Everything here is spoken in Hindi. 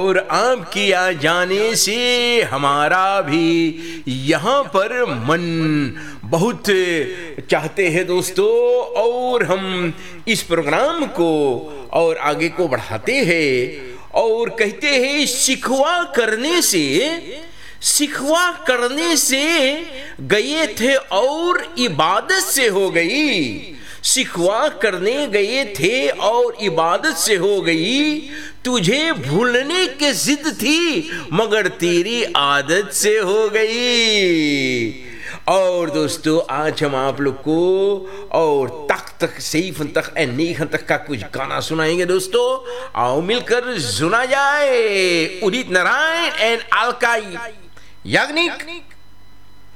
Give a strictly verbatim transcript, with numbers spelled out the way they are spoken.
और आपकी आ जाने से हमारा भी यहाँ पर मन बहुत चाहते हैं दोस्तों, और हम इस प्रोग्राम को और आगे को बढ़ाते हैं और कहते हैं सिखवा करने से सिखवा करने से गए थे और इबादत से हो गई। सिखवा करने गए थे और इबादत से हो गई। तुझे भूलने की जिद थी मगर तेरी आदत से हो गई। और दोस्तों आज हम आप लोग को और तक तक सही तक नहीं तक का कुछ गाना सुनाएंगे दोस्तों। आओ मिलकर सुना जाए उदित नारायण एंड अलका याग्निक।